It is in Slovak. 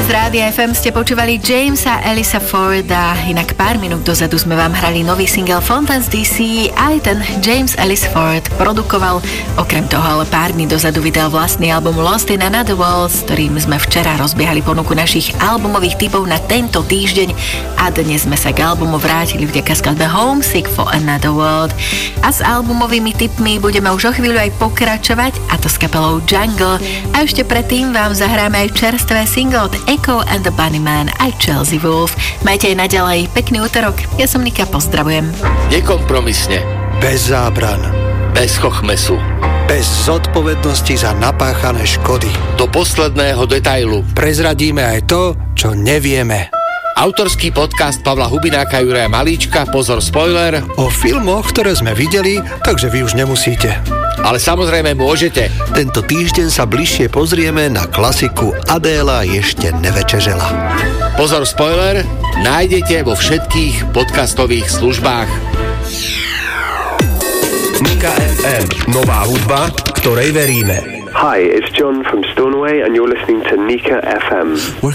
z Rádia FM ste počúvali Jamesa Ellisa Forda, inak pár minút dozadu sme vám hrali nový single Fontaine's DC. Aj ten James Ellis Ford produkoval, okrem toho ale pár dní dozadu vydal vlastný album Lost in Another World, s ktorým sme včera rozbiehali ponuku našich albumových tipov na tento týždeň a dnes sme sa k albumu vrátili vďaka skladbe Homesick for Another World. A s albumovými tipmi budeme už o chvíľu aj pokračovať, a to s kapelou Jungle. A ešte predtým vám zahráme aj čerstvé single od Echo and the Bunnyman aj Chelsea Wolf. Majte aj naďalej pekný útorok. Ja som Nika, pozdravujem. Nekompromisne. Bez zábran. Bez chochmesu. Bez zodpovednosti za napáchané škody. Do posledného detailu. Prezradíme aj to, čo nevieme. Autorský podcast Pavla Hubináka, Juraja Malíčka, pozor spoiler. O filmoch, ktoré sme videli, takže vy už nemusíte. Ale samozrejme môžete. Tento týždeň sa bližšie pozrieme na klasiku Adéla ešte nevečeřela. Pozor spoiler nájdete vo všetkých podcastových službách. Nika FM. Nová hudba, ktorej veríme. Hi, it's John from Stoneway and you're listening to Nika FM.